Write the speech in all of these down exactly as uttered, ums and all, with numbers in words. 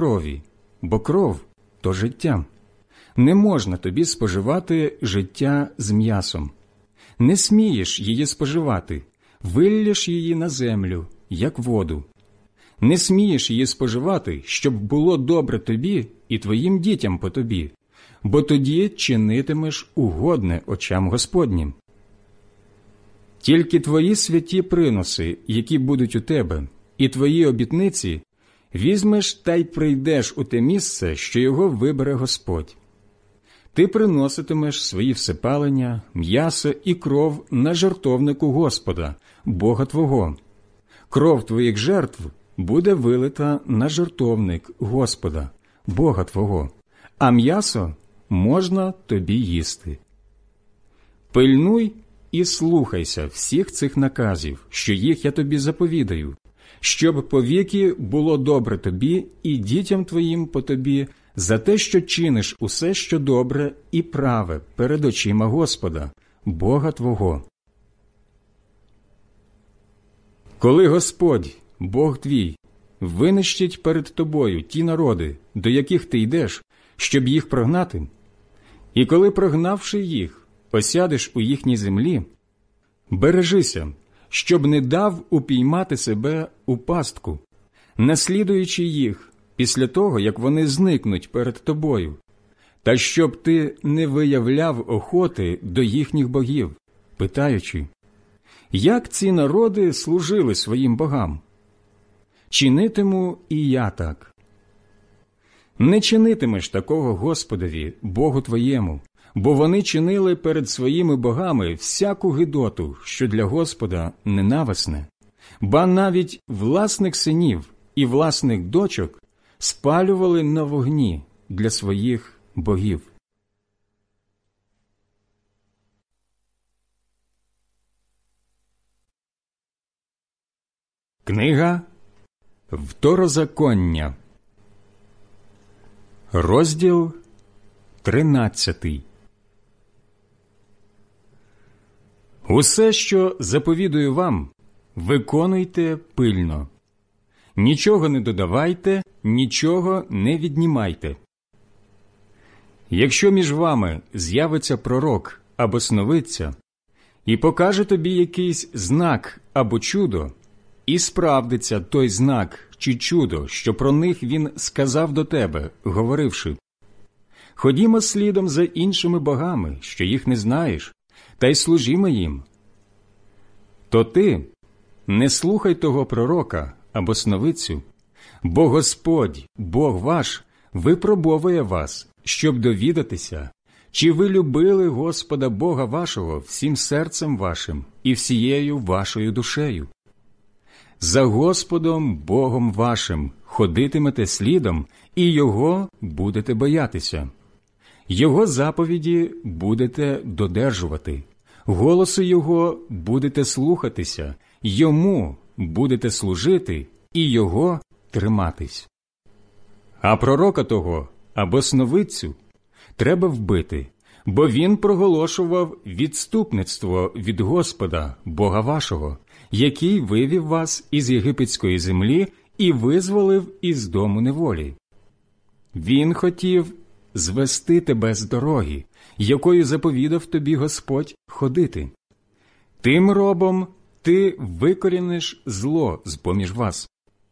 крові, бо кров – то життя. Не можна тобі споживати життя з м'ясом. Не смієш її споживати, виллєш її на землю, як воду. Не смієш її споживати, щоб було добре тобі і твоїм дітям по тобі, бо тоді чинитимеш угодне очам Господнім. Тільки твої святі приноси, які будуть у тебе, і твої обітниці, візьмеш та й прийдеш у те місце, що його вибере Господь. Ти приноситимеш свої всепалення, м'ясо і кров на жертовнику Господа, Бога твого. Кров твоїх жертв буде вилита на жертовник Господа, Бога твого, а м'ясо можна тобі їсти. Пильнуй і слухайся всіх цих наказів, що їх я тобі заповідаю, щоб повіки було добре тобі і дітям твоїм по тобі за те, що чиниш усе, що добре і праве перед очима Господа, Бога твого. Коли Господь, Бог твій, винищить перед тобою ті народи, до яких ти йдеш, щоб їх прогнати, і коли, прогнавши їх, осядеш у їхній землі, бережися, щоб не дав упіймати себе у пастку, наслідуючи їх після того, як вони зникнуть перед тобою, та щоб ти не виявляв охоти до їхніх богів, питаючи, як ці народи служили своїм богам? Чинитиму і я так. Не чинитимеш такого Господові, Богу твоєму, бо вони чинили перед своїми богами всяку гидоту, що для Господа ненависне, ба навіть власних синів і власних дочок спалювали на вогні для своїх богів. Книга Второзаконня, розділ тринадцятий. Усе, що заповідую вам, виконуйте пильно. Нічого не додавайте, нічого не віднімайте. Якщо між вами з'явиться пророк або сновидця, і покаже тобі якийсь знак або чудо, і справдиться той знак чи чудо, що про них він сказав до тебе, говоривши, «Ходімо слідом за іншими богами, що їх не знаєш, та й служімо їм», то ти не слухай того пророка або сновидцю, бо Господь, Бог ваш, випробовує вас, щоб довідатися, чи ви любили Господа Бога вашого всім серцем вашим і всією вашою душею. За Господом Богом вашим ходитимете слідом, і Його будете боятися. Його заповіді будете додержувати, голосу Його будете слухатися, Йому будете служити і Його триматись. А пророка того або сновидцю треба вбити, бо він проголошував відступництво від Господа, Бога вашого, який вивів вас із єгипетської землі і визволив із дому неволі. Він хотів звести тебе з дороги, якою заповідав тобі Господь ходити. Тим робом ти викоріниш зло з-поміж вас.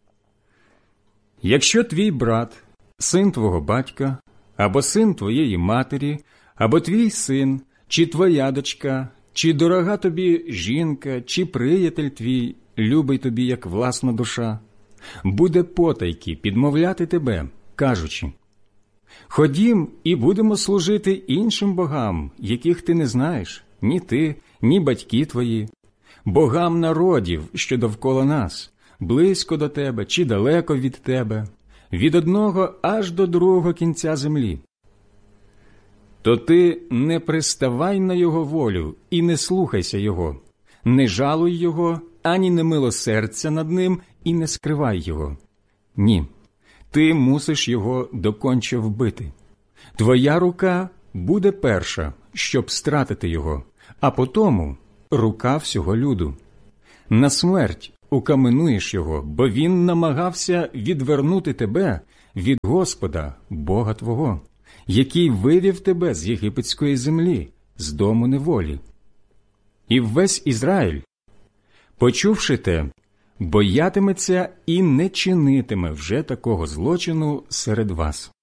Якщо твій брат, син твого батька, або син твоєї матері, або твій син, чи твоя дочка, чи дорога тобі жінка, чи приятель твій, любий тобі, як власна душа, буде потайки підмовляти тебе, кажучи, «Ходім і будемо служити іншим богам, яких ти не знаєш, ні ти, ні батьки твої, богам народів, що довкола нас, близько до тебе чи далеко від тебе, від одного аж до другого кінця землі». То ти не приставай на його волю і не слухайся його, не жалуй його, ані не милосердься над ним і не скривай його. Ні, ти мусиш його доконче вбити. Твоя рука буде перша, щоб стратити його, а потому рука всього люду. На смерть укаменуєш його, бо він намагався відвернути тебе від Господа, Бога твого, який вивів тебе з єгипетської землі, з дому неволі. І весь Ізраїль, почувши те, боятиметься і не чинитиме вже такого злочину серед вас.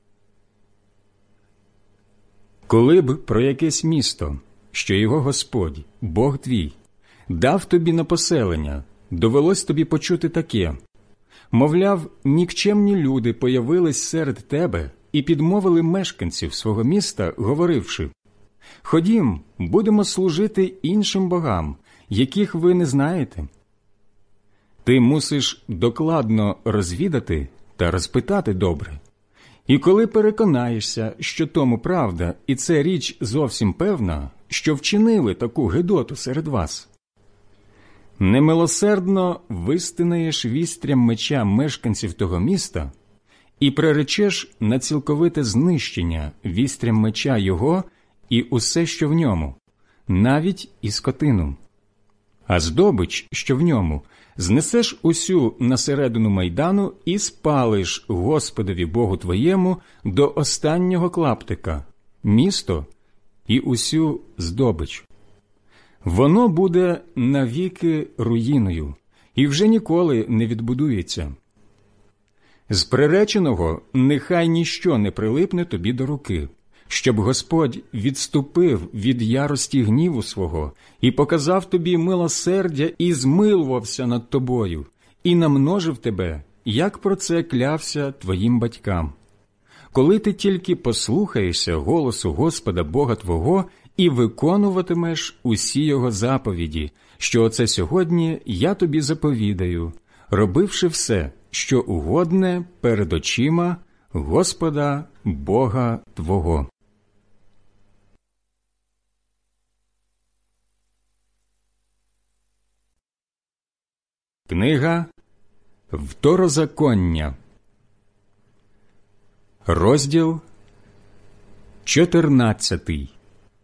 Коли б про якесь місто, що його Господь, Бог твій, дав тобі на поселення, довелось тобі почути таке: мовляв, нікчемні люди появились серед тебе і підмовили мешканців свого міста, говоривши: «Ходім, будемо служити іншим богам, яких ви не знаєте». Ти мусиш докладно розвідати та розпитати добре. І коли переконаєшся, що тому правда, і це річ зовсім певна, що вчинили таку гидоту серед вас, немилосердно вистинаєш вістрям меча мешканців того міста і приречеш на цілковите знищення вістрям меча його і усе, що в ньому, навіть і скотину. А здобич, що в ньому, знесеш усю на середину майдану і спалиш Господові Богу твоєму до останнього клаптика, місто і усю здобич. Воно буде навіки руїною і вже ніколи не відбудується. З приреченого нехай ніщо не прилипне тобі до руки, щоб Господь відступив від ярості гніву свого і показав тобі милосердя і змилувався над тобою, і намножив тебе, як про це клявся твоїм батькам. Коли ти тільки послухаєшся голосу Господа Бога твого і виконуватимеш усі його заповіді, що оце сьогодні я тобі заповідаю, робивши все, що угодне перед очима Господа Бога твого. Книга Второзаконня, розділ чотирнадцятий.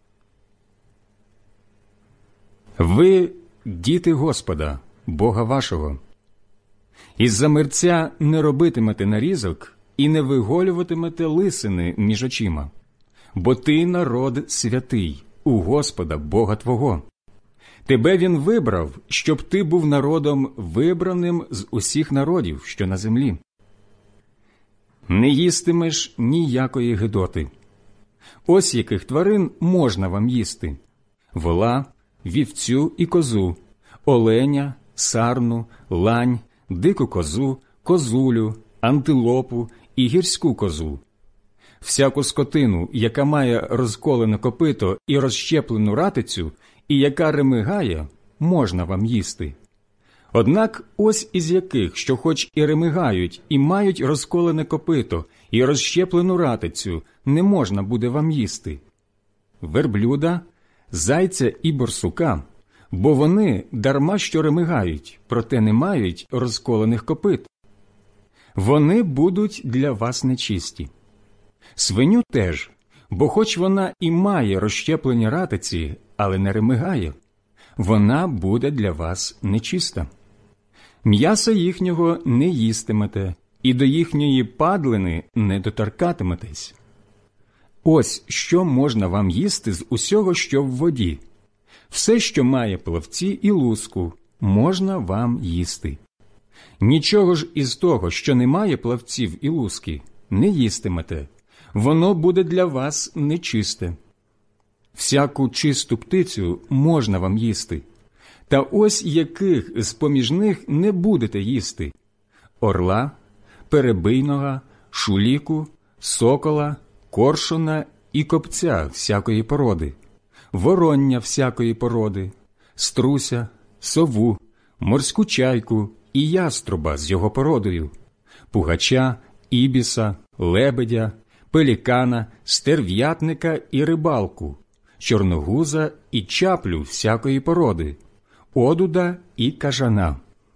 Ви – діти Господа, Бога вашого. Із-за мерця не робитимете нарізок і не виголюватимете лисини між очима, бо ти народ святий у Господа Бога твого. Тебе він вибрав, щоб ти був народом вибраним з усіх народів, що на землі. Не їстимеш ніякої гидоти. Ось яких тварин можна вам їсти: вола, вівцю і козу, оленя, сарну, лань, дику козу, козулю, антилопу і гірську козу. Всяку скотину, яка має розколене копито і розщеплену ратицю, і яка ремигає, можна вам їсти. Однак ось із яких, що хоч і ремигають, і мають розколене копито, і розщеплену ратицю, не можна буде вам їсти: верблюда, зайця і борсука, бо вони дарма що ремигають, проте не мають розколених копит. Вони будуть для вас нечисті. Свиню теж, бо хоч вона і має розщеплені ратиці, але не ремигає, вона буде для вас нечиста. М'яса їхнього не їстимете, і до їхньої падлини не доторкатиметесь. Ось що можна вам їсти з усього, що в воді. Все, що має плавці і луску, можна вам їсти. Нічого ж із того, що не має плавців і луски, не їстимете. Воно буде для вас нечисте. Всяку чисту птицю можна вам їсти. Та ось яких з-поміж них не будете їсти: орла, перебийного, шуліку, сокола, коршуна і копця всякої породи, вороння всякої породи, струся, сову, морську чайку і яструба з його породою, пугача, ібіса, лебедя, пелікана, стерв'ятника і рибалку, чорногуза і чаплю всякої породи, одуда і кажана.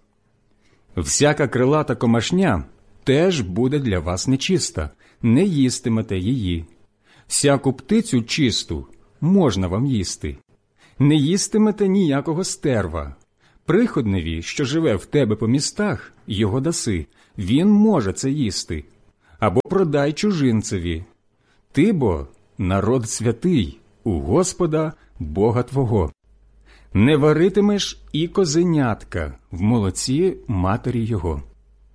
Всяка крилата комашня теж буде для вас нечиста, не їстимете її. Всяку птицю чисту можна вам їсти. Не їстимете ніякого стерва. Приходневі, що живе в тебе по містах, його даси, він може це їсти. або продай чужинцеві. Ти бо народ святий у Господа Бога твого. Не варитимеш і козенятка в молоці матері його.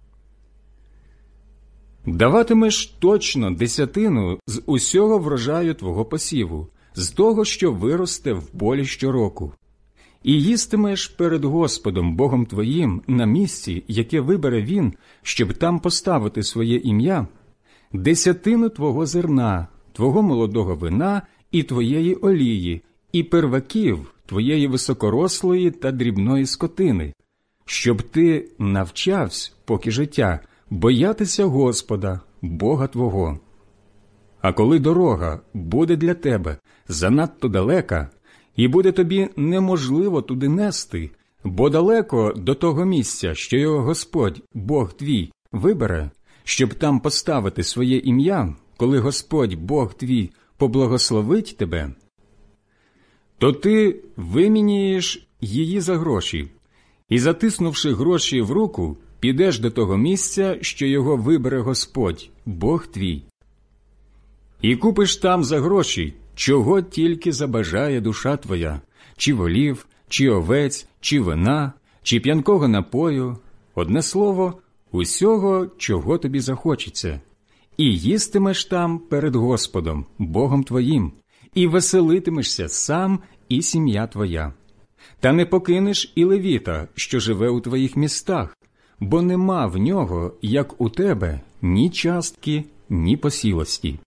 Даватимеш точно десятину з усього врожаю твого посіву, з того, що виросте в полі щороку. І їстимеш перед Господом Богом твоїм на місці, яке вибере Він, щоб там поставити своє ім'я, десятину твого зерна, твого молодого вина і твоєї олії, і перваків твоєї високорослої та дрібної скотини, щоб ти навчався, поки життя, боятися Господа, Бога твого. А коли дорога буде для тебе занадто далека, і буде тобі неможливо туди нести, бо далеко до того місця, що його Господь, Бог твій, вибере, щоб там поставити своє ім'я, коли Господь, Бог твій, поблагословить тебе, то ти виміняєш її за гроші, і, затиснувши гроші в руку, підеш до того місця, що його вибере Господь, Бог твій. І купиш там за гроші, чого тільки забажає душа твоя, чи волів, чи овець, чи вина, чи п'янкого напою, одне слово, усього, чого тобі захочеться. І їстимеш там перед Господом, Богом твоїм, і веселитимешся сам і сім'я твоя. Та не покинеш і левіта, що живе у твоїх містах, бо нема в нього, як у тебе, ні частки, ні посілості.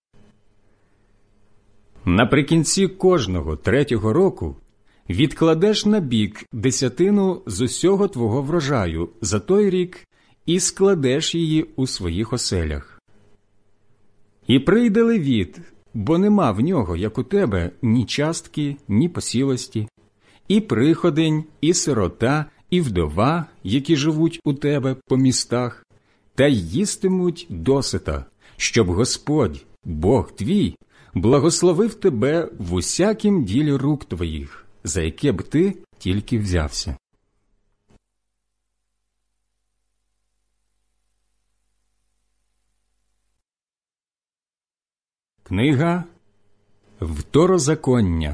Наприкінці кожного третього року відкладеш на бік десятину з усього твого врожаю за той рік і складеш її у своїх оселях. І прийде левіт, бо нема в нього, як у тебе, ні частки, ні посілості, і приходень, і сирота, і вдова, які живуть у тебе по містах, та й їстимуть досита, щоб Господь, Бог твій, благословив тебе в усякім ділі рук твоїх, за яке б ти тільки взявся. Книга Второзаконня,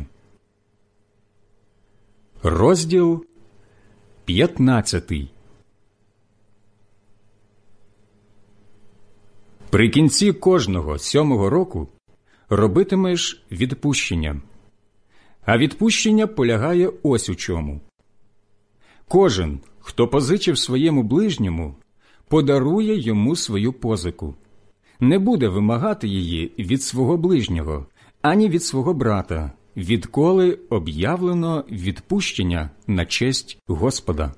розділ п'ятнадцятий. При кінці кожного сьомого року робитимеш відпущення. А відпущення полягає ось у чому. Кожен, хто позичив своєму ближньому, подарує йому свою позику. Не буде вимагати її від свого ближнього, ані від свого брата, відколи об'явлено відпущення на честь Господа.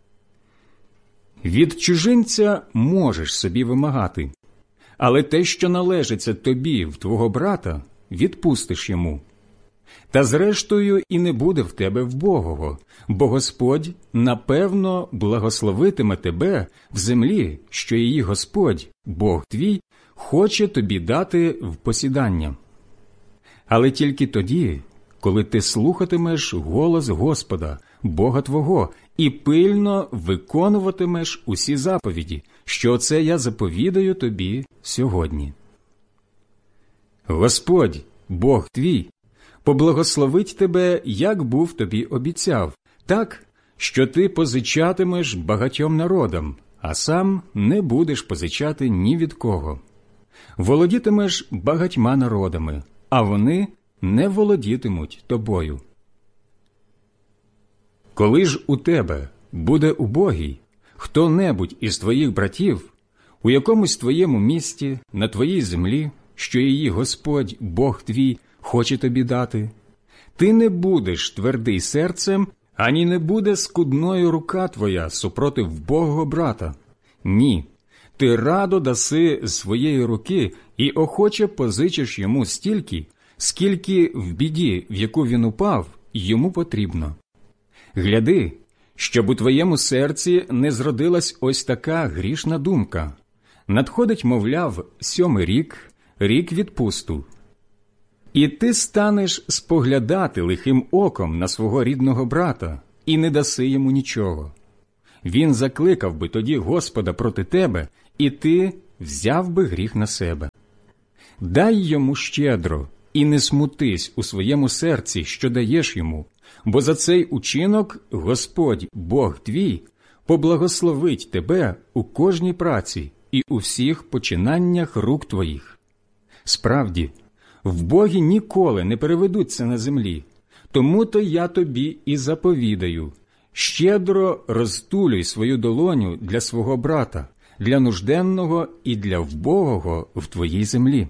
Від чужинця можеш собі вимагати, але те, що належиться тобі в твого брата, відпустиш йому. Та зрештою і не буде в тебе вбогого, бо Господь, напевно, благословитиме тебе в землі, що її Господь, Бог твій, хоче тобі дати в посідання. Але тільки тоді, коли ти слухатимеш голос Господа, Бога твого, і пильно виконуватимеш усі заповіді, що оце я заповідаю тобі сьогодні. Господь, Бог твій, поблагословить тебе, як був тобі обіцяв, так, що ти позичатимеш багатьом народам, а сам не будеш позичати ні від кого. Володітимеш багатьма народами, а вони не володітимуть тобою. Коли ж у тебе буде убогий хто-небудь із твоїх братів у якомусь твоєму місті, на твоїй землі, що її Господь, Бог твій, хоче тобі дати, ти не будеш твердий серцем, ані не буде скудною рука твоя супротив вбогого брата. Ні, ти радо даси своєї руки і охоче позичиш йому стільки, скільки в біді, в яку він упав, йому потрібно. Гляди, щоб у твоєму серці не зродилась ось така грішна думка. Надходить, мовляв, сьомий рік, рік відпусту. І ти станеш споглядати лихим оком на свого рідного брата і не даси йому нічого. Він закликав би тоді Господа проти тебе, і ти взяв би гріх на себе. Дай йому щедро, і не смутись у своєму серці, що даєш йому, бо за цей учинок Господь, Бог твій, поблагословить тебе у кожній праці і у всіх починаннях рук твоїх. Справді, в Богі ніколи не переведуться на землі, тому-то я тобі і заповідаю, щедро розтулюй свою долоню для свого брата, для нужденного і для вбогого в твоїй землі.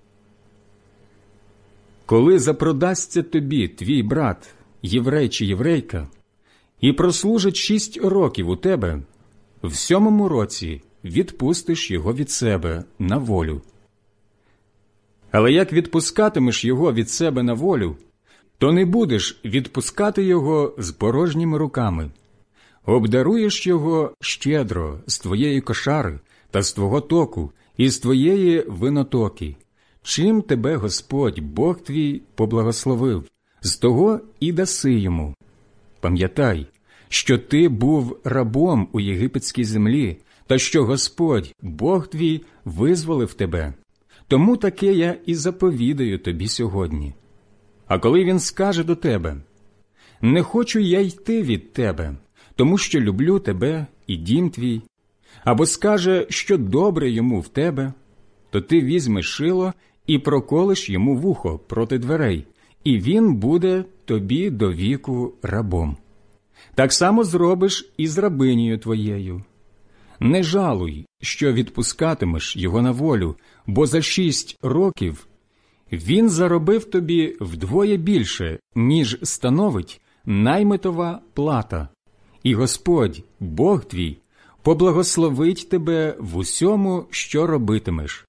Коли запродасться тобі твій брат, єврей чи єврейка, і прослужить шість років у тебе, в сьомому році відпустиш його від себе на волю. Але як відпускатимеш його від себе на волю, то не будеш відпускати його з порожніми руками. Обдаруєш його щедро з твоєї кошари та з твого току і з твоєї винотоки, чим тебе Господь, Бог твій, поблагословив, з того і даси йому. Пам'ятай, що ти був рабом у єгипетській землі, та що Господь, Бог твій, визволив тебе. Тому таке я і заповідаю тобі сьогодні. А коли він скаже до тебе: «Не хочу я йти від тебе, тому що люблю тебе і дім твій», або скаже, що добре йому в тебе, то ти візьмеш шило і проколиш йому вухо проти дверей, і він буде тобі до віку рабом. Так само зробиш і з рабинею твоєю. Не жалуй, що відпускатимеш його на волю, бо за шість років він заробив тобі вдвоє більше, ніж становить наймитова плата. І Господь, Бог твій, поблагословить тебе в усьому, що робитимеш.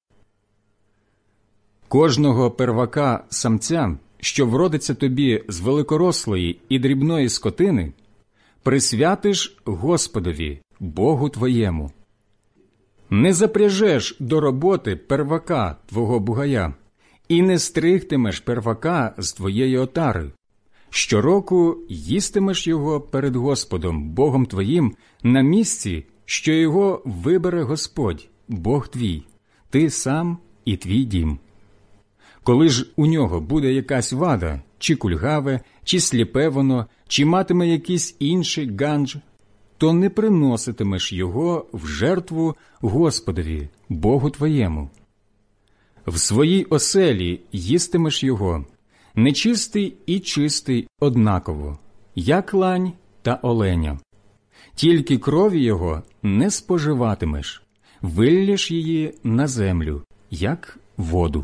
Кожного первака самця, що вродиться тобі з великорослої і дрібної скотини, присвятиш Господові, Богу твоєму. Не запряжеш до роботи первака твого бугая, і не стригтимеш первака з твоєї отари. Щороку їстимеш його перед Господом, Богом твоїм, на місці, що його вибере Господь, Бог твій, ти сам і твій дім. Коли ж у нього буде якась вада, чи кульгаве, чи сліпе воно, чи матиме якийсь інший ганж, то не приноситимеш його в жертву Господові, Богу твоєму. В своїй оселі їстимеш його, нечистий і чистий однаково, як лань та оленя. Тільки крові його не споживатимеш, виллєш її на землю, як воду.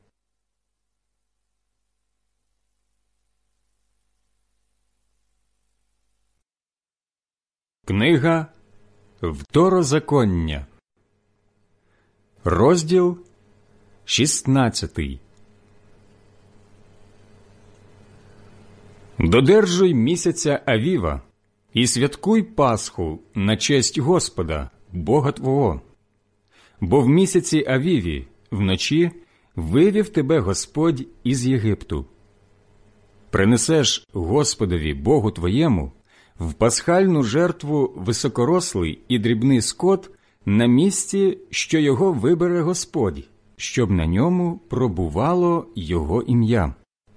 Книга Второзаконня, розділ шістнадцятий. Додержуй місяця Авіва і святкуй Пасху на честь Господа, Бога твого. Бо в місяці Авіві вночі вивів тебе Господь із Єгипту. Принесеш Господові, Богу твоєму, в пасхальну жертву високорослий і дрібний скот на місці, що його вибере Господь, щоб на ньому пробувало його ім'я.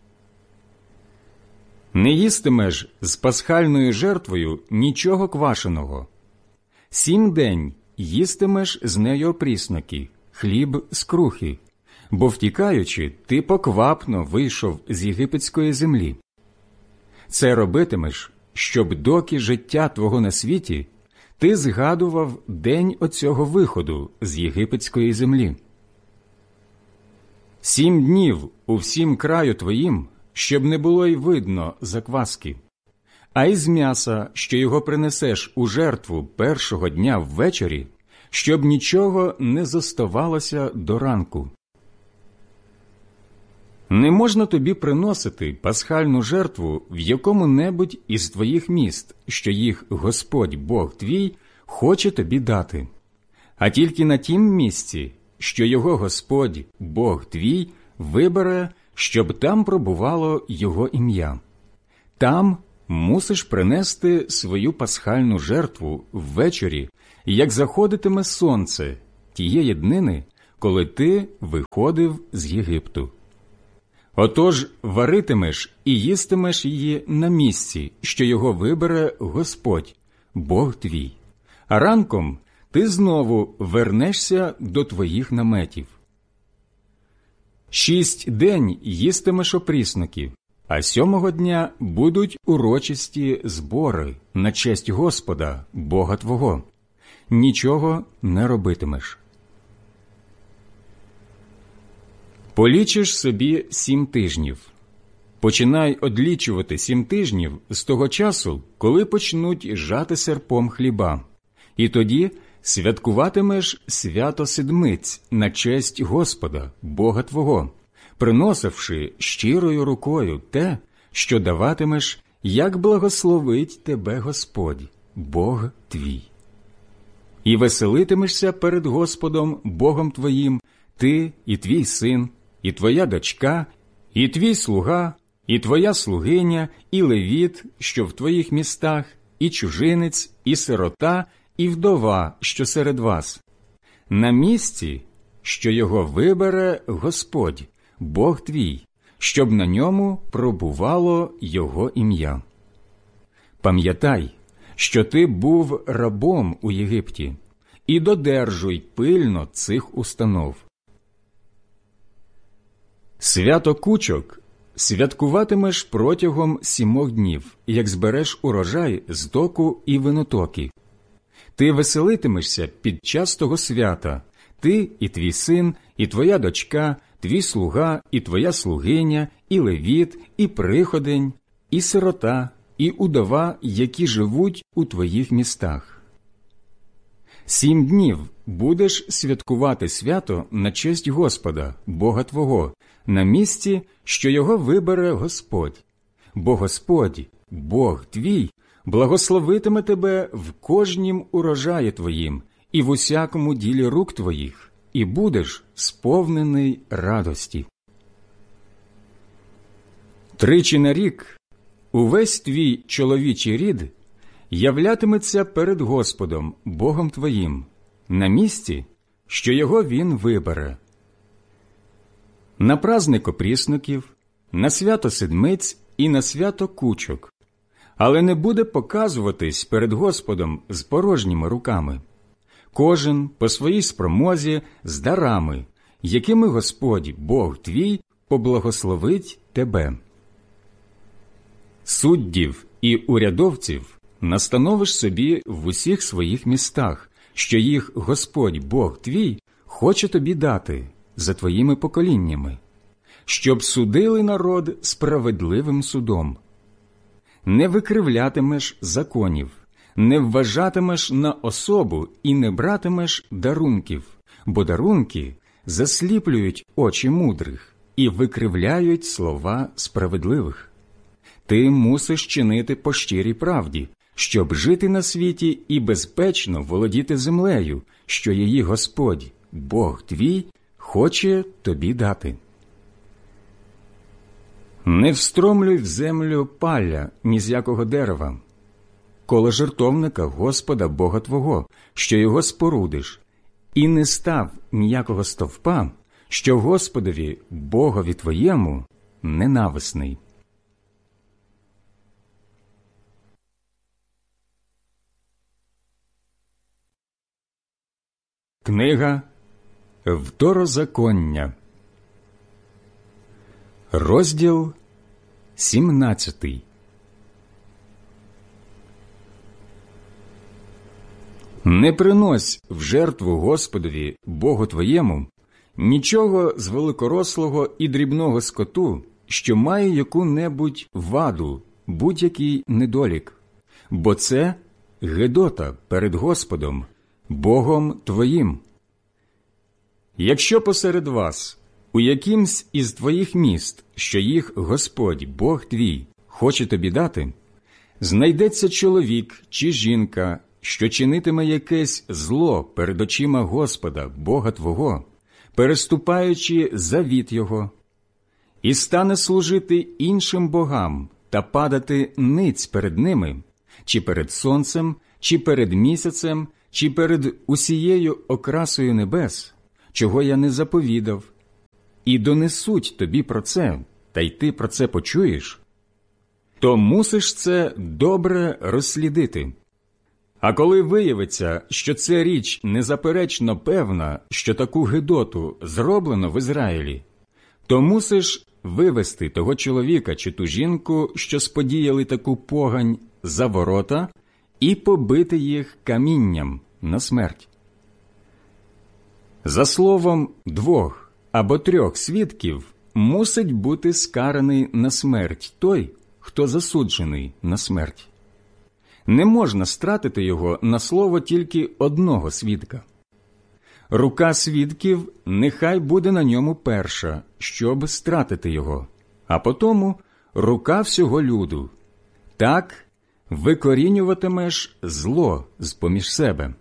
Не їстимеш з пасхальною жертвою нічого квашеного. Сім день їстимеш з нею опрісноки, хліб з крухи, бо, втікаючи, ти поквапно вийшов з єгипетської землі. Це робитимеш, щоб доки життя твого на світі ти згадував день оцього виходу з єгипетської землі. Сім днів у всім краю твоїм, щоб не було й видно закваски. А із м'яса, що його принесеш у жертву першого дня ввечері, щоб нічого не зоставалося до ранку. Не можна тобі приносити пасхальну жертву в якому-небудь із твоїх міст, що їх Господь, Бог твій, хоче тобі дати, а тільки на тім місці, що його Господь, Бог твій, вибере, щоб там пробувало його ім'я. Там мусиш принести свою пасхальну жертву ввечері, як заходитиме сонце, тієї днини, коли ти виходив з Єгипту. Отож варитимеш і їстимеш її на місці, що його вибере Господь, Бог твій. А ранком ти знову вернешся до твоїх наметів. Шість день їстимеш опрісники, а сьомого дня будуть урочисті збори на честь Господа, Бога твого. Нічого не робитимеш. Полічиш собі сім тижнів. Починай одлічувати сім тижнів з того часу, коли почнуть жати серпом хліба. І тоді святкуватимеш свято седмиць на честь Господа, Бога твого, приносивши щирою рукою те, що даватимеш, як благословить тебе Господь, Бог твій. І веселитимешся перед Господом, Богом твоїм, ти і твій син, і твоя дочка, і твій слуга, і твоя слугиня, і левіт, що в твоїх містах, і чужинець, і сирота, і вдова, що серед вас, на місці, що його вибере Господь, Бог твій, щоб на ньому пробувало його ім'я. Пам'ятай, що ти був рабом у Єгипті, і додержуй пильно цих установ. Свято кучок святкуватимеш протягом сімох днів, як збереш урожай з току і винотоки. Ти веселитимешся під час того свята, ти і твій син, і твоя дочка, твій слуга, і твоя слугиня, і левіт, і приходень, і сирота, і удова, які живуть у твоїх містах. Сім днів будеш святкувати свято на честь Господа, Бога твого, на місці, що його вибере Господь. Бо Господь, Бог твій, благословитиме тебе в кожнім урожаї твоїм і в усякому ділі рук твоїх, і будеш сповнений радості. Тричі на рік увесь твій чоловічий рід являтиметься перед Господом, Богом твоїм, на місці, що його він вибере. На праздник опрісників, на свято седмиць і на свято кучок, але не буде показуватись перед Господом з порожніми руками. Кожен по своїй спромозі з дарами, якими Господь, Бог твій, поблагословить тебе. Суддів і урядовців настановиш собі в усіх своїх містах, що їх Господь, Бог твій, хоче тобі дати за твоїми поколіннями, щоб судили народ справедливим судом. Не викривлятимеш законів, не вважатимеш на особу і не братимеш дарунків, бо дарунки засліплюють очі мудрих і викривляють слова справедливих. Ти мусиш чинити по щирій правді, щоб жити на світі і безпечно володіти землею, що її Господь, Бог твій, хоче тобі дати. Не встромлюй в землю палля ні з якого дерева, коло жертовника Господа Бога твого, що його спорудиш, і не став ніякого стовпа, що Господові, Богові твоєму, ненависний. Книга Второзаконня, розділ сімнадцятий. Не принось в жертву Господові, Богу твоєму, нічого з великорослого і дрібного скоту, що має яку-небудь ваду, будь-який недолік, бо це гидота перед Господом, Богом твоїм. Якщо посеред вас, у якимсь із твоїх міст, що їх Господь, Бог твій, хоче тобі дати, знайдеться чоловік чи жінка, що чинитиме якесь зло перед очима Господа, Бога твого, переступаючи завіт його, і стане служити іншим богам та падати ниць перед ними, чи перед сонцем, чи перед місяцем, чи перед усією окрасою небес, чого я не заповідав, і донесуть тобі про це, та й ти про це почуєш, то мусиш це добре розслідити. А коли виявиться, що ця річ незаперечно певна, що таку гидоту зроблено в Ізраїлі, то мусиш вивести того чоловіка чи ту жінку, що сподіяли таку погань, за ворота і побити їх камінням на смерть. За словом двох або трьох свідків мусить бути скараний на смерть той, хто засуджений на смерть. Не можна стратити його на слово тільки одного свідка. Рука свідків нехай буде на ньому перша, щоб стратити його, а потому рука всього люду. Так викорінюватимеш зло з-поміж себе.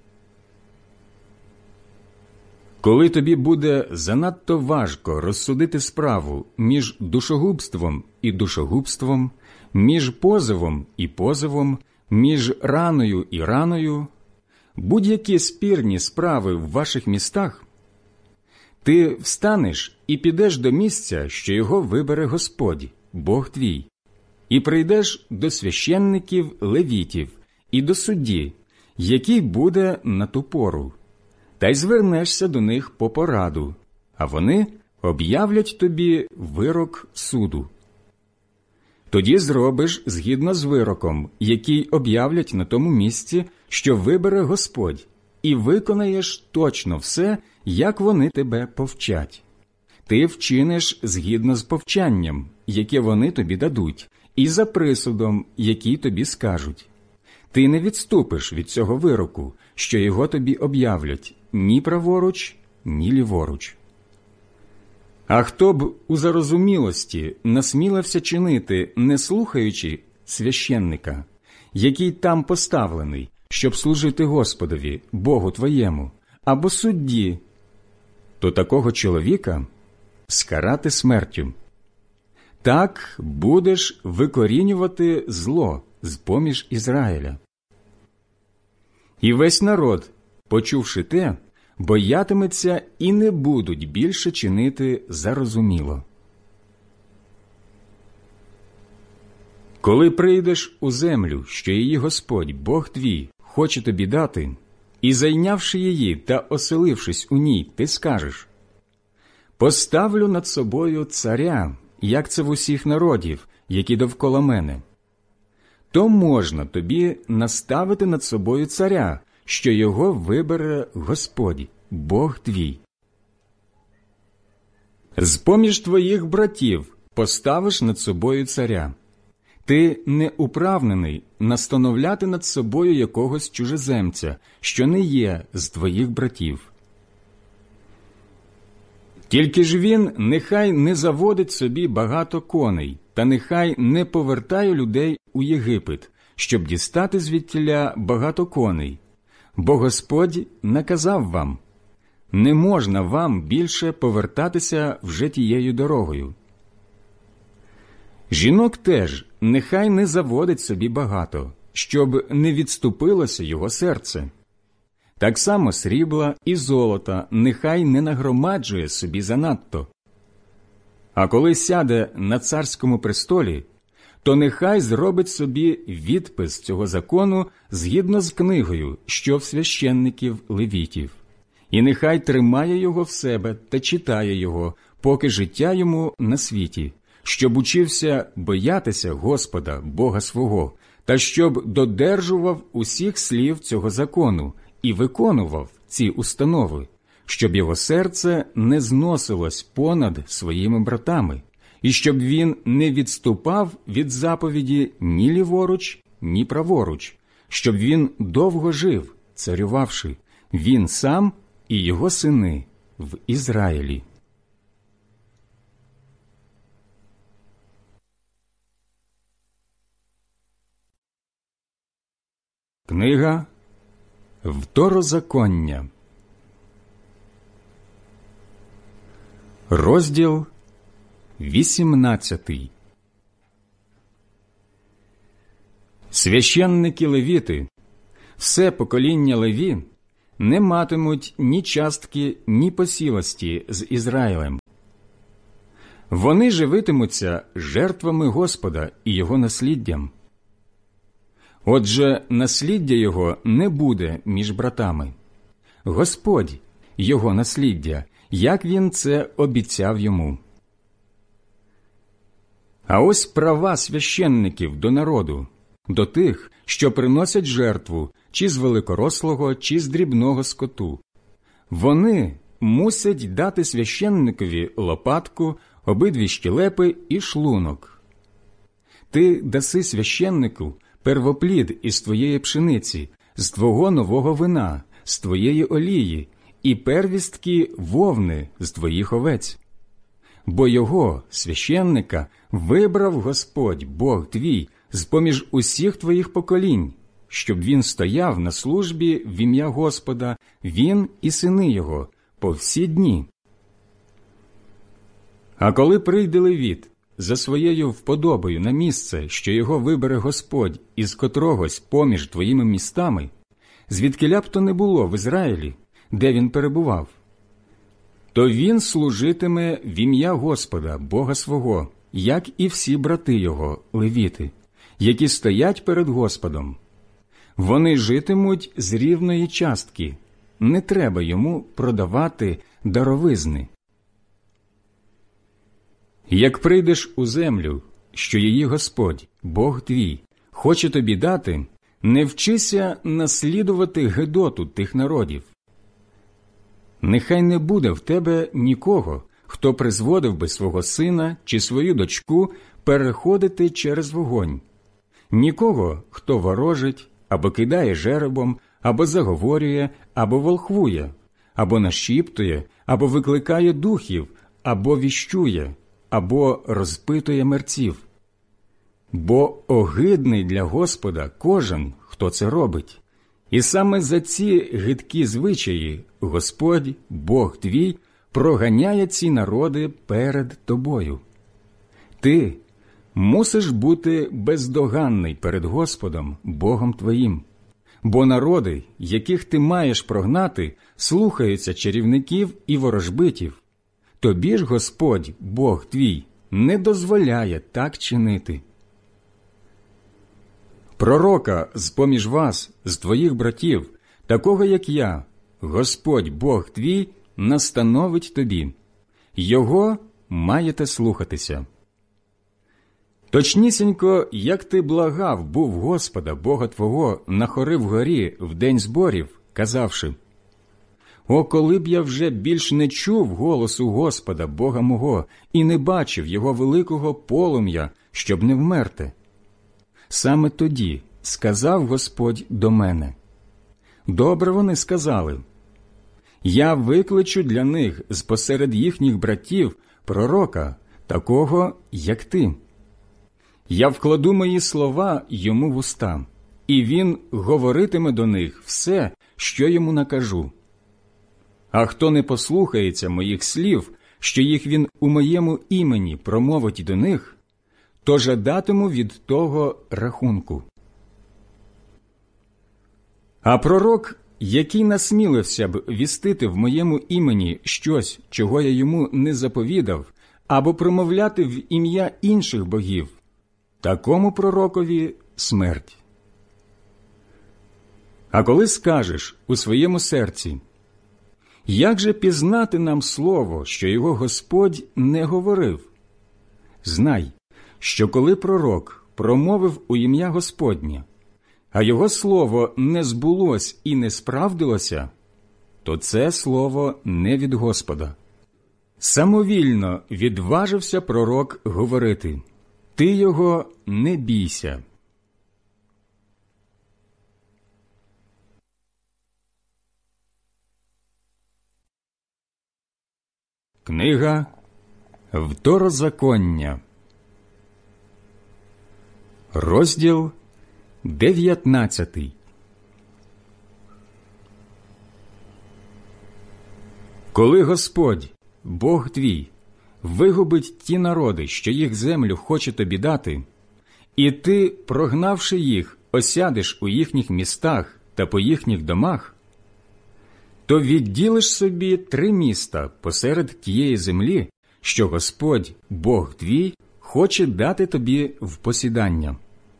Коли тобі буде занадто важко розсудити справу між душогубством і душогубством, між позовом і позовом, між раною і раною, будь-які спірні справи в ваших містах, ти встанеш і підеш до місця, що його вибере Господь, Бог твій, і прийдеш до священників левітів і до судді, який буде на ту пору, та й звернешся до них по пораду, а вони об'являть тобі вирок суду. Тоді зробиш згідно з вироком, який об'являть на тому місці, що вибере Господь, і виконаєш точно все, як вони тебе повчать. Ти вчиниш згідно з повчанням, яке вони тобі дадуть, і за присудом, який тобі скажуть. Ти не відступиш від цього вироку, що його тобі об'являть, ні праворуч, ні ліворуч. А хто б у зарозумілості насмілився чинити, не слухаючи священника, який там поставлений, щоб служити Господові, Богу твоєму, або судді, то такого чоловіка скарати смертю. Так будеш викорінювати зло з-поміж Ізраїля. І весь народ, почувши те, боятиметься і не будуть більше чинити зарозуміло. Коли прийдеш у землю, що її Господь, Бог твій, хоче тобі дати, і зайнявши її та оселившись у ній, ти скажеш: «Поставлю над собою царя, як це в усіх народів, які довкола мене», то можна тобі наставити над собою царя, що його вибере Господь, Бог твій. З-поміж твоїх братів поставиш над собою царя. Ти не управнений настановляти над собою якогось чужеземця, що не є з твоїх братів. Тільки ж він нехай не заводить собі багато коней, та нехай не повертає людей у Єгипет, щоб дістати звідтіля багато коней. Бо Господь наказав вам: не можна вам більше повертатися вже тією дорогою. Жінок теж нехай не заводить собі багато, щоб не відступилося його серце. Так само срібла і золота нехай не нагромаджує собі занадто. А коли сяде на царському престолі, то нехай зробить собі відпис цього закону згідно з книгою, що в священників левітів, і нехай тримає його в себе та читає його, поки життя йому на світі, щоб учився боятися Господа, Бога свого, та щоб додержував усіх слів цього закону і виконував ці установи, щоб його серце не зносилось понад своїми братами, і щоб він не відступав від заповіді ні ліворуч, ні праворуч, щоб він довго жив, царювавши, він сам і його сини в Ізраїлі. Книга Второзаконня, розділ вісімнадцятий. Священники левіти все покоління Леві не матимуть ні частки, ні посілості з Ізраїлем. Вони живитимуться жертвами Господа і Його насліддям. Отже, насліддя Його не буде між братами. Господь – Його насліддя, як Він це обіцяв йому. А ось права священників до народу, до тих, що приносять жертву, чи з великорослого, чи з дрібного скоту. Вони мусять дати священникові лопатку, обидві щелепи і шлунок. Ти даси священнику первоплід із твоєї пшениці, з твого нового вина, з твоєї олії і первістки вовни з твоїх овець. Бо його, священника, вибрав Господь, Бог твій, з-поміж усіх твоїх поколінь, щоб він стояв на службі в ім'я Господа, він і сини його, по всі дні. А коли прийде левіт за своєю вподобою на місце, що його вибере Господь із котрогось поміж твоїми містами, звідкиля б то не було в Ізраїлі, де він перебував, то він служитиме в ім'я Господа, Бога свого, як і всі брати його, левіти, які стоять перед Господом. Вони житимуть з рівної частки, не треба йому продавати даровизни. Як прийдеш у землю, що її Господь, Бог твій, хоче тобі дати, не вчися наслідувати гидоту тих народів. Нехай не буде в тебе нікого, хто призводив би свого сина чи свою дочку переходити через вогонь, нікого, хто ворожить, або кидає жеребом, або заговорює, або волхвує, або нашіптує, або викликає духів, або віщує, або розпитує мерців. Бо огидний для Господа кожен, хто це робить. І саме за ці гидкі звичаї Господь, Бог твій, проганяє ці народи перед тобою. Ти мусиш бути бездоганний перед Господом, Богом твоїм. Бо народи, яких ти маєш прогнати, слухаються чарівників і ворожбитів. Тобі ж Господь, Бог твій, не дозволяє так чинити. Пророка з-поміж вас, з твоїх братів, такого як я, Господь, Бог твій, настановить тобі. Його маєте слухатися. Точнісінько, як ти благав був Господа, Бога твого, на хори вгорі в день зборів, казавши: «О, коли б я вже більш не чув голосу Господа, Бога мого, і не бачив Його великого полум'я, щоб не вмерти». Саме тоді сказав Господь до мене: «Добре вони сказали. Я викличу для них з-посеред їхніх братів пророка, такого, як ти. Я вкладу мої слова йому в уста, і він говоритиме до них все, що йому накажу. А хто не послухається моїх слів, що їх він у моєму імені промовить до них, то жадатиму від того рахунку. А пророк, який насмілився б вістити в моєму імені щось, чого я йому не заповідав, або промовляти в ім'я інших богів, такому пророкові смерть. А коли скажеш у своєму серці: як же пізнати нам слово, що його Господь не говорив? Знай, що коли пророк промовив у ім'я Господнє, а його слово не збулось і не справдилося, то це слово не від Господа. Самовільно відважився пророк говорити: ти його не бійся. Книга Второзаконня, розділ дев'ятнадцятий. Коли Господь, Бог твій, вигубить ті народи, що їх землю хоче тобі дати, і ти, прогнавши їх, осядеш у їхніх містах та по їхніх домах, то відділиш собі три міста посеред тієї землі, що Господь, Бог твій, хоче дати тобі в посідання.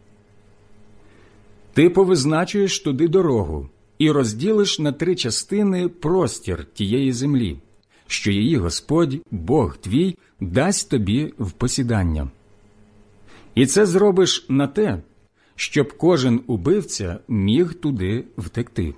Ти повизначуєш туди дорогу і розділиш на три частини простір тієї землі, що її Господь, Бог твій, дасть тобі в посідання. І це зробиш на те, щоб кожен убивця міг туди втекти.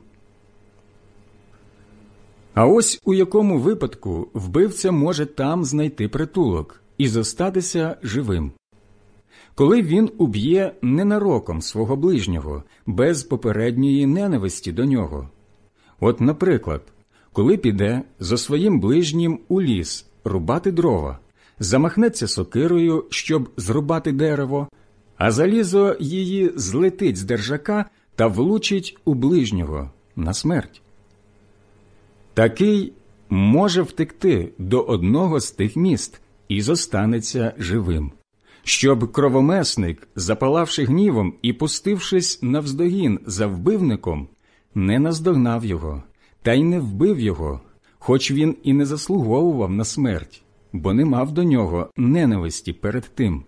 А ось у якому випадку вбивця може там знайти притулок і зостатися живим. Коли він уб'є ненароком свого ближнього, без попередньої ненависті до нього. От, наприклад, коли піде за своїм ближнім у ліс рубати дрова, замахнеться сокирою, щоб зрубати дерево, а залізо її злетить з держака та влучить у ближнього на смерть. Такий може втекти до одного з тих міст і зостанеться живим, щоб кровомесник, запалавши гнівом і пустившись навздогін за вбивником, не наздогнав його, та й не вбив його, хоч він і не заслуговував на смерть, бо не мав до нього ненависті перед тим.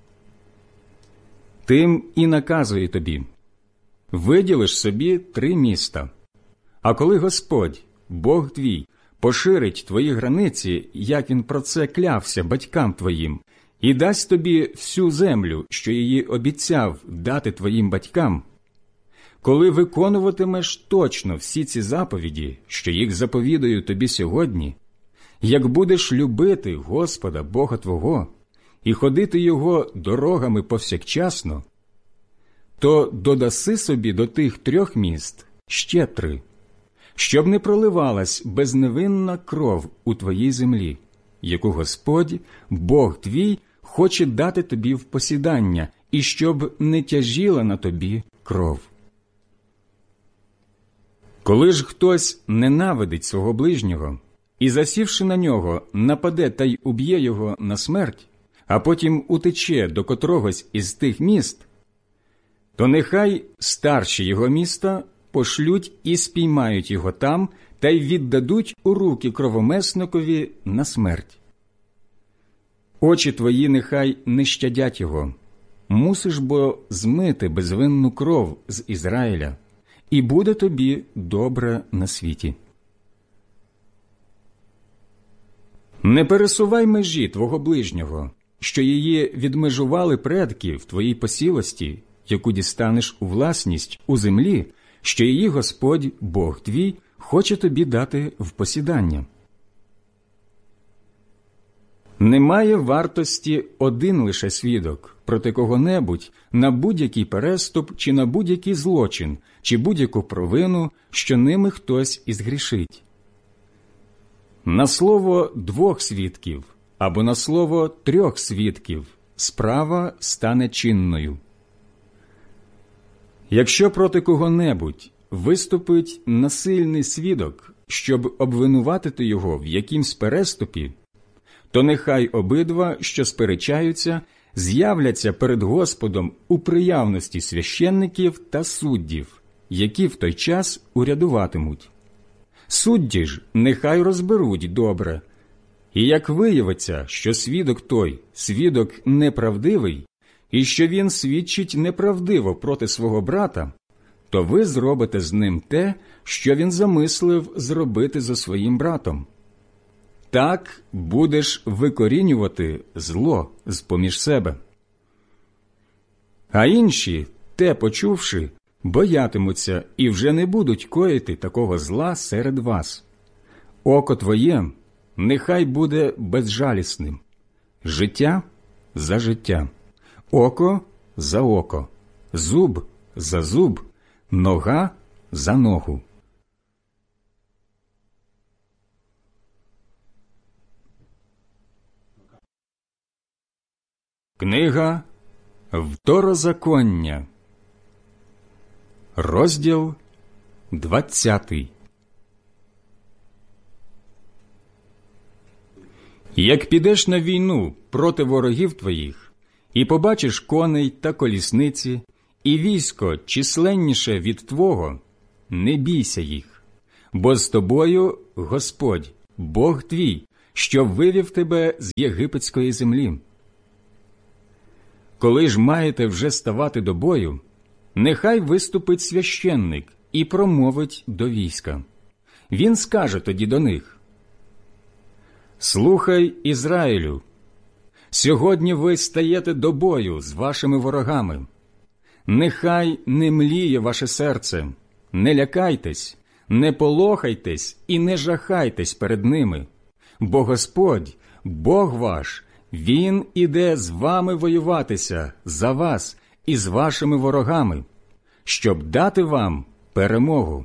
Тим і наказує тобі: виділиш собі три міста, а коли Господь, Бог твій, поширить твої границі, як він про це клявся батькам твоїм, і дасть тобі всю землю, що її обіцяв дати твоїм батькам, коли виконуватимеш точно всі ці заповіді, що їх заповідаю тобі сьогодні, як будеш любити Господа Бога твого і ходити Його дорогами повсякчасно, то додаси собі до тих трьох міст ще три, щоб не проливалась безневинна кров у твоїй землі, яку Господь, Бог твій, хоче дати тобі в посідання, і щоб не тяжіла на тобі кров. Коли ж хтось ненавидить свого ближнього і, засівши на нього, нападе та й уб'є його на смерть, а потім утече до котрогось із тих міст, то нехай старші його міста пошлють і спіймають його там та й віддадуть у руки кровомесникові на смерть. Очі твої нехай не щадять його, мусиш бо змити безвинну кров з Ізраїля, і буде тобі добре на світі. Не пересувай межі твого ближнього, що її відмежували предки в твоїй посілості, яку дістанеш у власність у землі, що її Господь, Бог твій, хоче тобі дати в посідання. Немає вартості один лише свідок проти кого-небудь на будь-який переступ чи на будь-який злочин, чи будь-яку провину, що ними хтось і згрішить. На слово двох свідків або на слово трьох свідків справа стане чинною. Якщо проти кого-небудь виступить насильний свідок, щоб обвинуватити його в якимсь переступі, то нехай обидва, що сперечаються, з'являться перед Господом у приявності священників та суддів, які в той час урядуватимуть. Судді ж нехай розберуть добре, і як виявиться, що свідок той, свідок неправдивий, і що він свідчить неправдиво проти свого брата, то ви зробите з ним те, що він замислив зробити за своїм братом. Так будеш викорінювати зло з-поміж себе. А інші, те почувши, боятимуться і вже не будуть коїти такого зла серед вас. Око твоє нехай буде безжалісним, життя за життя, око за око, зуб за зуб, нога за ногу. Книга Второзаконня, розділ двадцятий. Як підеш на війну проти ворогів твоїх, і побачиш коней та колісниці, і військо численніше від твого, не бійся їх, бо з тобою Господь, Бог твій, що вивів тебе з єгипетської землі. Коли ж маєте вже ставати до бою, нехай виступить священник і промовить до війська. Він скаже тоді до них: «Слухай, Ізраїлю, сьогодні ви стаєте до бою з вашими ворогами. Нехай не мліє ваше серце, не лякайтесь, не полохайтесь і не жахайтесь перед ними, бо Господь, Бог ваш, Він іде з вами воюватися за вас і з вашими ворогами, щоб дати вам перемогу».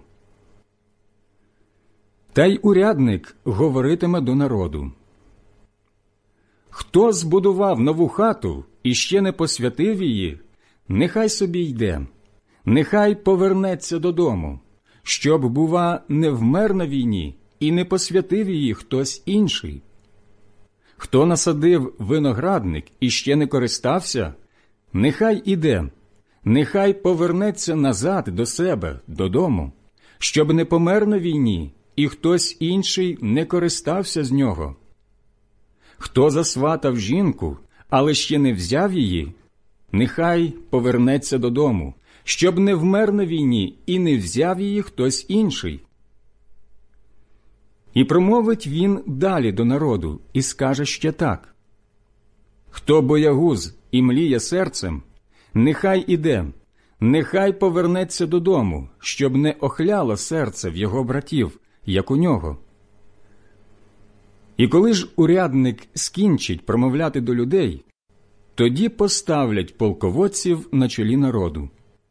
Та й урядник говоритиме до народу: «Хто збудував нову хату і ще не посвятив її, нехай собі йде, нехай повернеться додому, щоб, бува, не вмер на війні і не посвятив її хтось інший. Хто насадив виноградник і ще не користався, нехай іде, нехай повернеться назад до себе, додому, щоб не помер на війні і хтось інший не користався з нього. Хто засватав жінку, але ще не взяв її, нехай повернеться додому, щоб не вмер на війні і не взяв її хтось інший». І промовить він далі до народу і скаже ще так: «Хто боягуз і мліє серцем, нехай іде, нехай повернеться додому, щоб не охляло серце в його братів, як у нього». І коли ж урядник скінчить промовляти до людей, тоді поставлять полководців на чолі народу.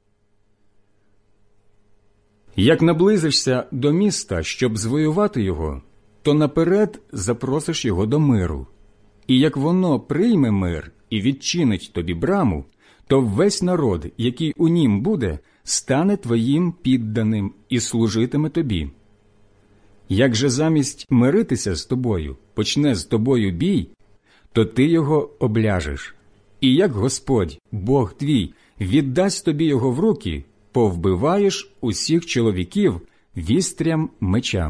Як наблизишся до міста, щоб звоювати його, то наперед запросиш його до миру. І як воно прийме мир і відчинить тобі браму, то весь народ, який у нім буде, стане твоїм підданим і служитиме тобі. Як же замість миритися з тобою почне з тобою бій, то ти його обляжеш. І як Господь, Бог твій, віддасть тобі його в руки, повбиваєш усіх чоловіків вістрям меча.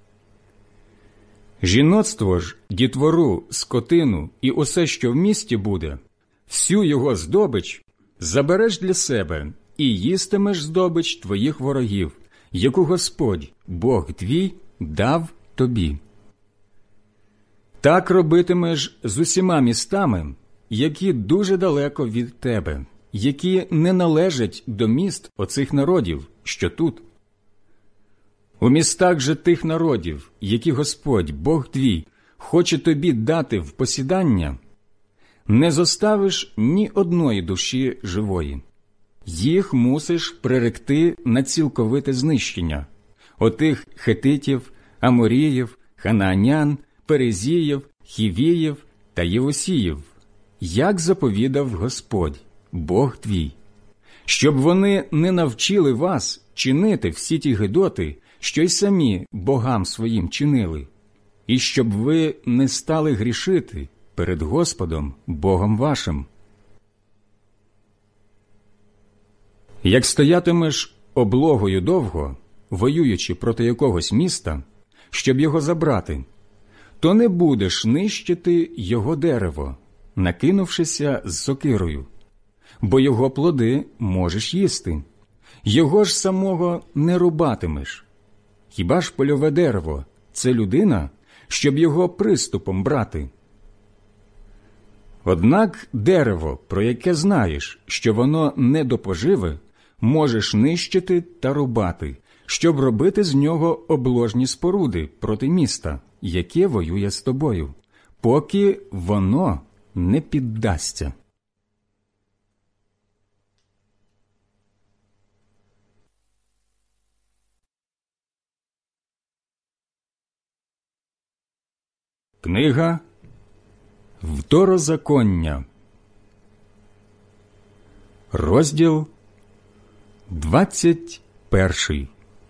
Жіноцтво ж, дітвору, скотину і усе, що в місті буде, всю його здобич забереш для себе і їстимеш здобич твоїх ворогів, яку Господь, Бог твій, дав тобі. Так робитимеш з усіма містами, які дуже далеко від тебе, які не належать до міст оцих народів, що тут. У містах же тих народів, які Господь, Бог твій, хоче тобі дати в посідання, не зоставиш ні одної душі живої. Їх мусиш приректи на цілковите знищення. Отих хетитів, аморіїв, ханаанян, перезіїв, хівіїв та євусіїв, як заповідав Господь, Бог твій, щоб вони не навчили вас чинити всі ті гидоти, що й самі богам своїм чинили, і щоб ви не стали грішити перед Господом, Богом вашим. Як стоятимеш облогою довго, воюючи проти якогось міста, щоб його забрати, то не будеш нищити його дерево, накинувшися з сокирою, бо його плоди можеш їсти, його ж самого не рубатимеш. Хіба ж польове дерево – це людина, щоб його приступом брати? Однак дерево, про яке знаєш, що воно не до поживи, можеш нищити та рубати, щоб робити з нього обложні споруди проти міста, яке воює з тобою, поки воно не піддасться. Книга Второзаконня, розділ двадцять перший.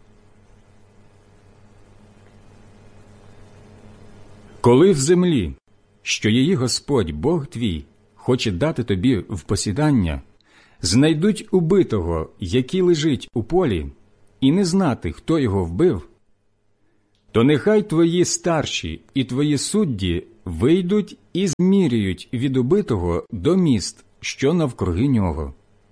Коли в землі, що її Господь, Бог твій, хоче дати тобі в посідання, знайдуть убитого, який лежить у полі, і не знати, хто його вбив, то нехай твої старші і твої судді вийдуть і зміряють від убитого до міст, що навкруги нього.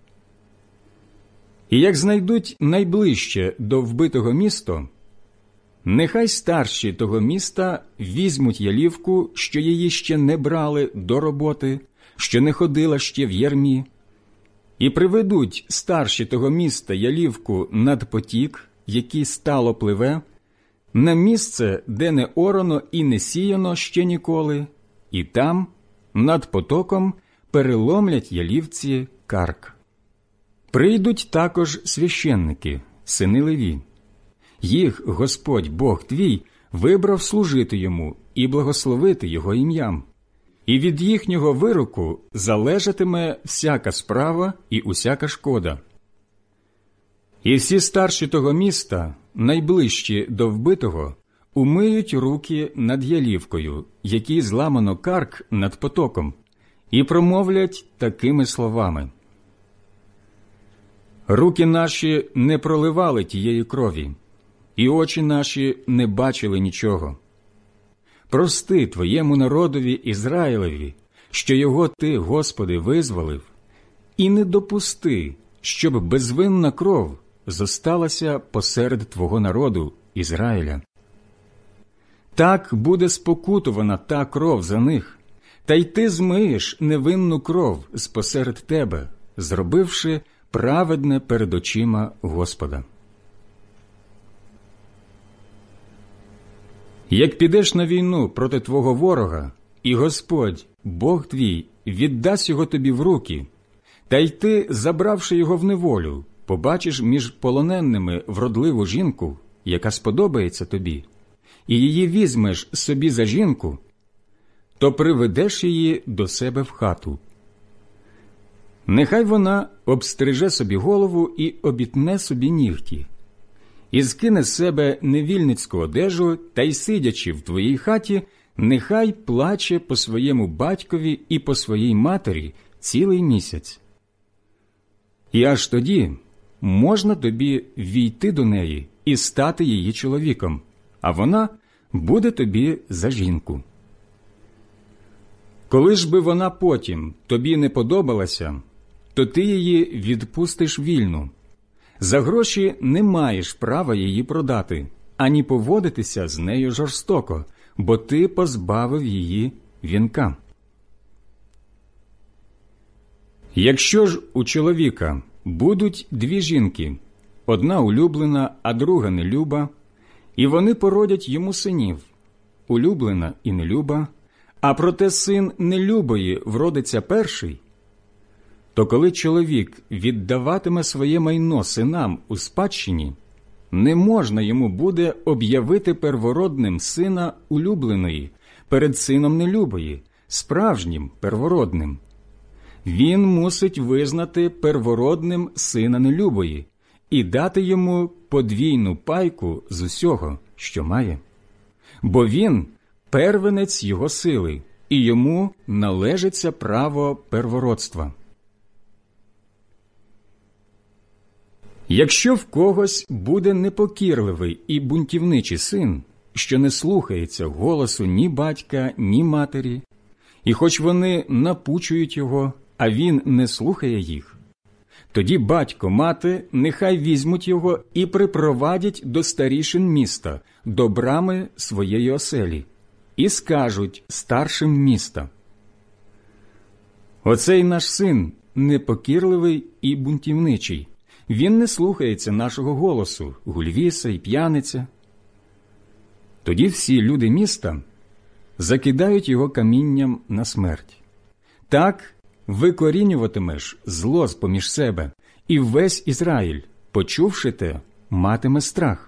І як знайдуть найближче до вбитого місто, нехай старші того міста візьмуть ялівку, що її ще не брали до роботи, що не ходила ще в ярмі, і приведуть старші того міста ялівку над потік, який стало пливе, на місце, де не орано і не сіяно ще ніколи, і там, над потоком, переломлять ялівці карк. Прийдуть також священники, сини Леві. Їх Господь Бог твій вибрав служити йому і благословити його ім'ям. І від їхнього вироку залежатиме всяка справа і усяка шкода. І всі старші того міста, найближчі до вбитого, умиють руки над ялівкою, якій зламано карк над потоком, і промовлять такими словами: «Руки наші не проливали тієї крові, і очі наші не бачили нічого. Прости твоєму народові Ізраїлеві, що його ти, Господи, визволив, і не допусти, щоб безвинна кров зосталася посеред твого народу Ізраїля. Так буде спокутувана та кров за них, та й ти змиєш невинну кров спосеред тебе, зробивши праведне перед очима Господа». Як підеш на війну проти твого ворога, і Господь, Бог твій, віддасть його тобі в руки, та й ти, забравши його в неволю, побачиш між полоненними вродливу жінку, яка сподобається тобі, і її візьмеш собі за жінку, то приведеш її до себе в хату. Нехай вона обстриже собі голову і обітне собі нігті, і скине з себе невільницьку одежу, та й, сидячи в твоїй хаті, нехай плаче по своєму батькові і по своїй матері цілий місяць. І аж тоді можна тобі війти до неї і стати її чоловіком, а вона буде тобі за жінку. Коли ж би вона потім тобі не подобалася, то ти її відпустиш вільну. За гроші не маєш права її продати, ані поводитися з нею жорстоко, бо ти позбавив її вінка. Якщо ж у чоловіка будуть дві жінки, одна улюблена, а друга нелюба, і вони породять йому синів, улюблена і нелюба, а проте син нелюбої вродиться перший, то коли чоловік віддаватиме своє майно синам у спадщині, не можна йому буде об'явити первородним сина улюбленої перед сином нелюбої, справжнім первородним. Він мусить визнати первородним сина нелюбої і дати йому подвійну пайку з усього, що має. Бо він – первенець його сили, і йому належиться право первородства. Якщо в когось буде непокірливий і бунтівничий син, що не слухається голосу ні батька, ні матері, і хоч вони напучують його, а він не слухає їх, тоді батько, мати нехай візьмуть його і припровадять до старішин міста, до брами своєї оселі, і скажуть старшим міста: «Оцей наш син непокірливий і бунтівничий. Він не слухається нашого голосу, гульвіса і п'яниця». Тоді всі люди міста закидають його камінням на смерть. Так викорінюватимеш зло з-поміж себе, і весь Ізраїль, почувши те, матиме страх.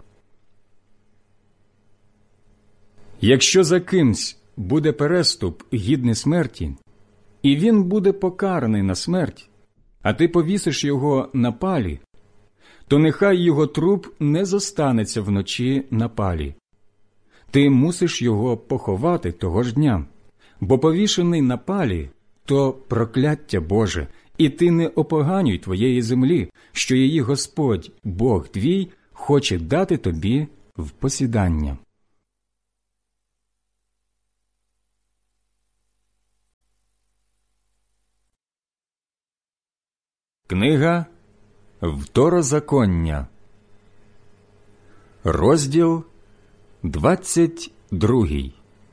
Якщо за кимсь буде переступ гідний смерті, і він буде покараний на смерть, а ти повісиш його на палі, то нехай його труп не зостанеться вночі на палі. Ти мусиш його поховати того ж дня, бо повішений на палі – то прокляття Боже, і ти не опоганюй твоєї землі, що її Господь, Бог твій, хоче дати тобі в посідання. Книга Второзаконня, розділ двадцять другий.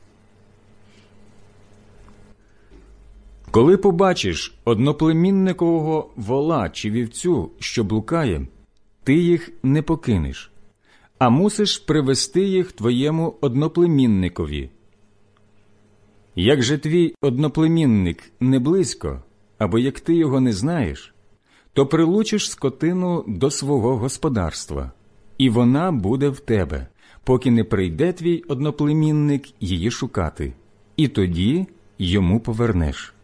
Коли побачиш одноплемінникового вола чи вівцю, що блукає, ти їх не покинеш, а мусиш привести їх твоєму одноплемінникові. Як же твій одноплемінник не близько, або як ти його не знаєш, то прилучиш скотину до свого господарства, і вона буде в тебе, поки не прийде твій одноплемінник її шукати, і тоді йому повернеш.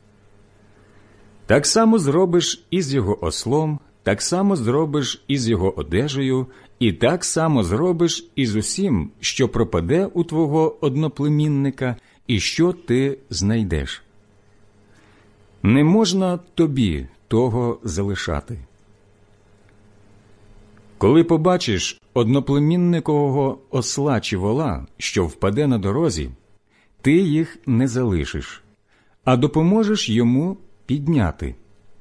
Так само зробиш і з його ослом, так само зробиш і з його одежею, і так само зробиш і з усім, що пропаде у твого одноплемінника, і що ти знайдеш. Не можна тобі того залишати. Коли побачиш одноплемінникового осла чи вола, що впаде на дорозі, ти їх не залишиш, а допоможеш йому підняти.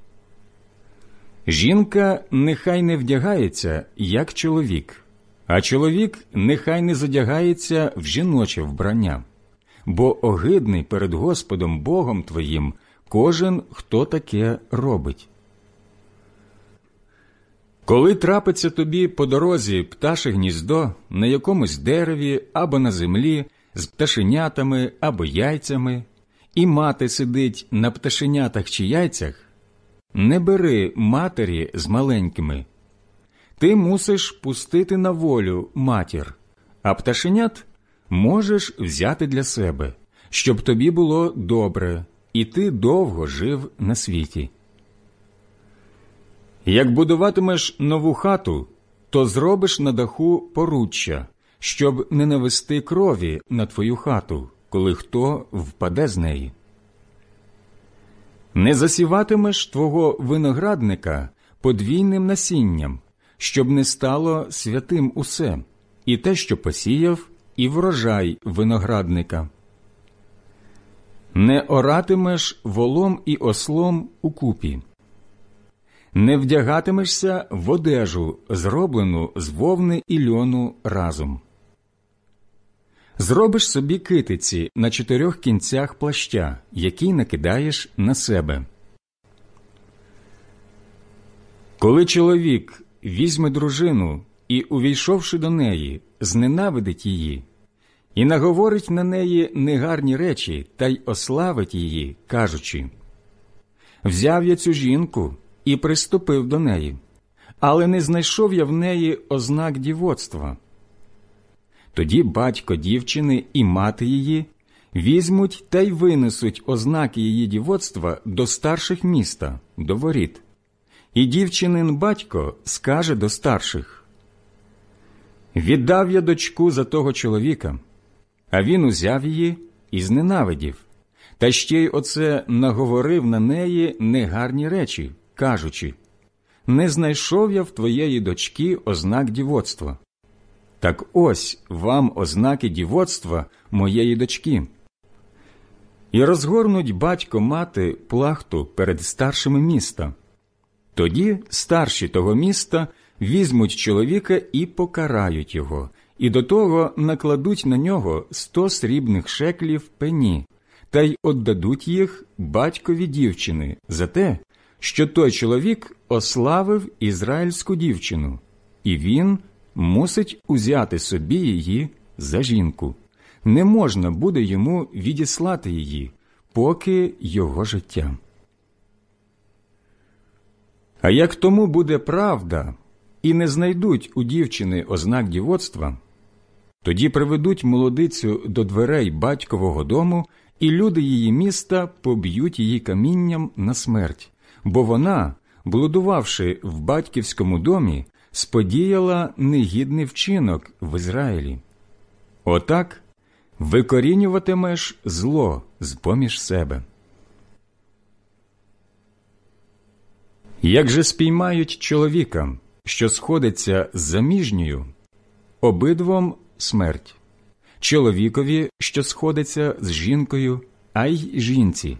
Жінка нехай не вдягається, як чоловік, а чоловік нехай не задягається в жіноче вбрання, бо огидний перед Господом Богом твоїм кожен, хто таке робить. Коли трапиться тобі по дорозі пташе гніздо на якомусь дереві або на землі з пташенятами або яйцями, і мати сидить на пташенятах чи яйцях, не бери матері з маленькими. Ти мусиш пустити на волю матір, а пташенят можеш взяти для себе, щоб тобі було добре, і ти довго жив на світі. Як будуватимеш нову хату, то зробиш на даху поруччя, щоб не навести крові на твою хату, коли хто впаде з неї. Не засіватимеш твого виноградника подвійним насінням, щоб не стало святим усе, і те, що посіяв, і врожай виноградника. Не оратимеш волом і ослом укупі. Не вдягатимешся в одежу, зроблену з вовни і льону разом. Зробиш собі китиці на чотирьох кінцях плаща, який накидаєш на себе. Коли чоловік візьме дружину і, увійшовши до неї, зненавидить її, і наговорить на неї негарні речі та й ославить її, кажучи: «Взяв я цю жінку і приступив до неї, але не знайшов я в неї ознак дівоцтва». Тоді батько дівчини і мати її візьмуть та й винесуть ознаки її дівоцтва до старших міста, до воріт. І дівчинин батько скаже до старших: «Віддав я дочку за того чоловіка, а він узяв її і зненавидів, та ще й оце наговорив на неї негарні речі, кажучи: не знайшов я в твоєї дочки ознак дівоцтва. Так ось вам ознаки дівоцтва моєї дочки». І розгорнуть батько-мати плахту перед старшими міста. Тоді старші того міста візьмуть чоловіка і покарають його, і до того накладуть на нього сто срібних шеклів пені, та й отдадуть їх батькові дівчини за те, що той чоловік ославив ізраїльську дівчину, і він мусить узяти собі її за жінку. Не можна буде йому відіслати її, поки його життя. А як тому буде правда, і не знайдуть у дівчини ознак дівоцтва, тоді приведуть молодицю до дверей батькового дому, і люди її міста поб'ють її камінням на смерть, бо вона, блудувавши в батьківському домі, сподіяла негідний вчинок в Ізраїлі. Отак викорінюватимеш зло з-поміж себе. Як же спіймають чоловіка, що сходиться з заміжньою, обидвом смерть. Чоловікові, що сходиться з жінкою, а й жінці,